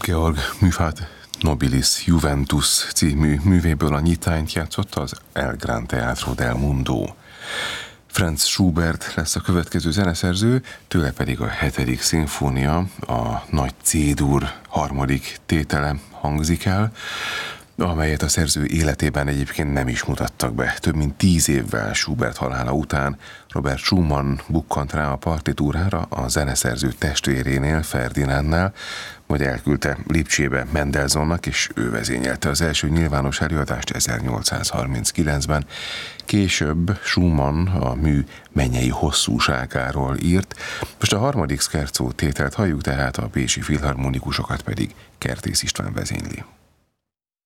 Georg Müffat Nobilis Juventus című művéből a nyitányt játszotta az El Gran Teatro del Mundo. Franz Schubert lesz a következő zeneszerző, tőle pedig a 7. szimfónia, a nagy C-dur harmadik tétele hangzik el, amelyet a szerző életében egyébként nem is mutattak be. Több mint 10 évvel Schubert halála után Robert Schumann bukkant rá a partitúrára a zeneszerző testvérénél, Ferdinandnál, majd elküldte Lipcsébe Mendelssohnnak, és ő vezényelte az első nyilvános előadást 1839-ben. Később Schumann a mű mennyei hosszúságáról írt. Most a harmadik scherzo tételt halljuk, tehát a pécsi filharmonikusokat pedig Kertész István vezényli.